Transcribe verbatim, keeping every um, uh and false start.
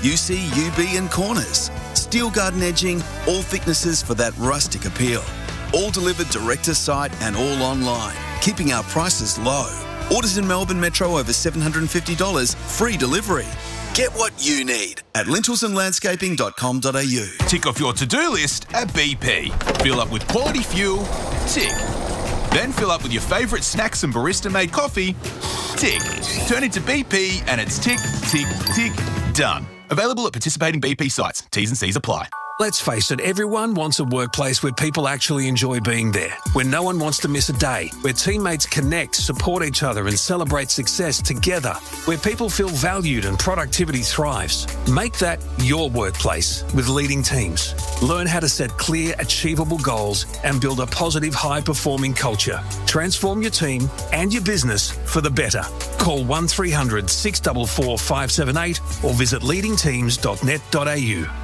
U C, U B and corners. Steel garden edging, all thicknesses for that rustic appeal. All delivered direct to site and all online, keeping our prices low. Orders in Melbourne Metro over seven hundred fifty dollars, free delivery. Get what you need at lintels and landscaping dot com dot a u. Tick off your to-do list at B P. Fill up with quality fuel, tick. Then fill up with your favourite snacks and barista-made coffee, tick. Turn it to B P and it's tick, tick, tick, done. Available at participating B P sites. T's and C's apply. Let's face it, everyone wants a workplace where people actually enjoy being there, where no one wants to miss a day, where teammates connect, support each other and celebrate success together, where people feel valued and productivity thrives. Make that your workplace with Leading Teams. Learn how to set clear, achievable goals and build a positive, high-performing culture. Transform your team and your business for the better. Call one three hundred, six four four, five seven eight or visit leading teams dot net dot a u.